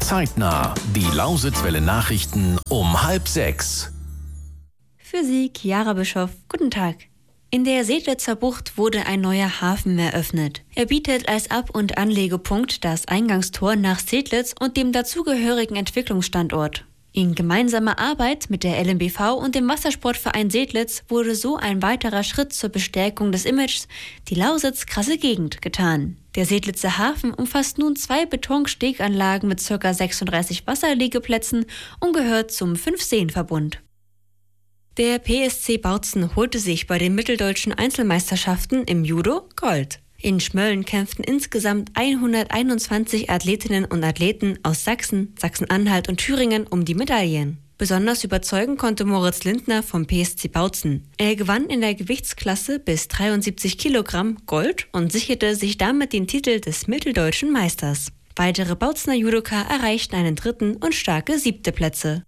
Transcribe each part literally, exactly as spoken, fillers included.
Zeitnah, die Lausitzwelle Nachrichten um halb sechs. Für Sie, Chiara Bischoff, guten Tag. In der Sedlitzer Bucht wurde ein neuer Hafen eröffnet. Er bietet als Ab- und Anlegepunkt das Eingangstor nach Sedlitz und dem dazugehörigen Entwicklungsstandort. In gemeinsamer Arbeit mit der L M B V und dem Wassersportverein Sedlitz wurde so ein weiterer Schritt zur Bestärkung des Images „Die Lausitz krasse Gegend" getan. Der Sedlitzer Hafen umfasst nun zwei Betonsteganlagen mit ca. sechsunddreißig Wasserliegeplätzen und gehört zum Fünf-Seen-Verbund. Der P S C Bautzen holte sich bei den mitteldeutschen Einzelmeisterschaften im Judo Gold. In Schmölln kämpften insgesamt hunderteinundzwanzig Athletinnen und Athleten aus Sachsen, Sachsen-Anhalt und Thüringen um die Medaillen. Besonders überzeugen konnte Moritz Lindner vom P S C Bautzen. Er gewann in der Gewichtsklasse bis dreiundsiebzig Kilogramm Gold und sicherte sich damit den Titel des mitteldeutschen Meisters. Weitere Bautzener Judoka erreichten einen dritten und starke siebte Plätze.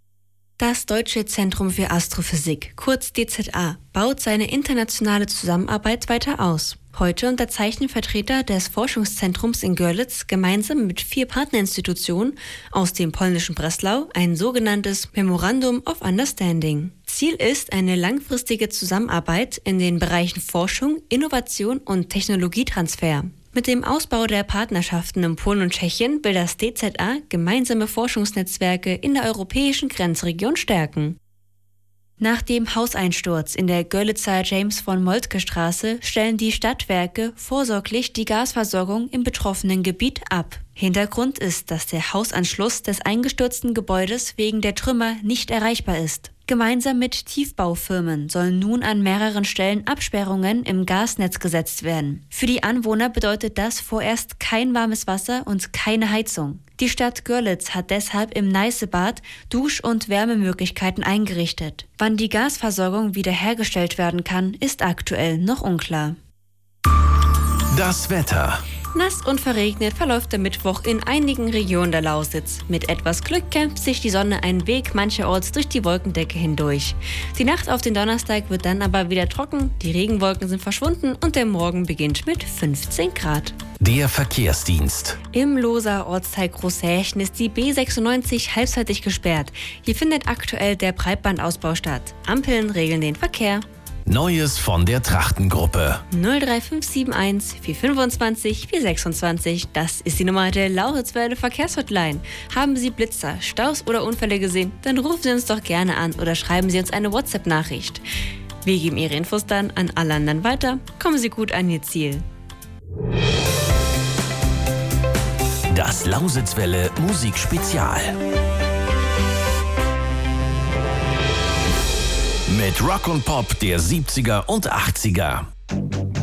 Das Deutsche Zentrum für Astrophysik, kurz D Z A, baut seine internationale Zusammenarbeit weiter aus. Heute unterzeichnen Vertreter des Forschungszentrums in Görlitz gemeinsam mit vier Partnerinstitutionen aus dem polnischen Breslau ein sogenanntes Memorandum of Understanding. Ziel ist eine langfristige Zusammenarbeit in den Bereichen Forschung, Innovation und Technologietransfer. Mit dem Ausbau der Partnerschaften in Polen und Tschechien will das D Z A gemeinsame Forschungsnetzwerke in der europäischen Grenzregion stärken. Nach dem Hauseinsturz in der Görlitzer James-von-Moltke-Straße stellen die Stadtwerke vorsorglich die Gasversorgung im betroffenen Gebiet ab. Hintergrund ist, dass der Hausanschluss des eingestürzten Gebäudes wegen der Trümmer nicht erreichbar ist. Gemeinsam mit Tiefbaufirmen sollen nun an mehreren Stellen Absperrungen im Gasnetz gesetzt werden. Für die Anwohner bedeutet das vorerst kein warmes Wasser und keine Heizung. Die Stadt Görlitz hat deshalb im Neißebad Dusch- und Wärmemöglichkeiten eingerichtet. Wann die Gasversorgung wiederhergestellt werden kann, ist aktuell noch unklar. Das Wetter. Nass und verregnet verläuft der Mittwoch in einigen Regionen der Lausitz. Mit etwas Glück kämpft sich die Sonne einen Weg mancherorts durch die Wolkendecke hindurch. Die Nacht auf den Donnerstag wird dann aber wieder trocken, die Regenwolken sind verschwunden und der Morgen beginnt mit fünfzehn Grad. Der Verkehrsdienst. Im Looser Ortsteil Großhächen ist die B sechsundneunzig halbseitig gesperrt. Hier findet aktuell der Breitbandausbau statt. Ampeln regeln den Verkehr. Neues von der Trachtengruppe. null drei fünf sieben eins vier fünfundzwanzig vier sechsundzwanzig. Das ist die Nummer der Lausitzwelle Verkehrshotline. Haben Sie Blitzer, Staus oder Unfälle gesehen? Dann rufen Sie uns doch gerne an oder schreiben Sie uns eine WhatsApp-Nachricht. Wir geben Ihre Infos dann an alle anderen weiter. Kommen Sie gut an Ihr Ziel. Das Lausitzwelle Musikspezial. Mit Rock und Pop der siebziger und achtziger.